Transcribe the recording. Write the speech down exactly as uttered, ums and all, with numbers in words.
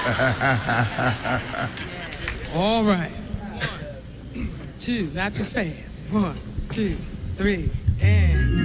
All right. Two, not too fast. One, two, three, and...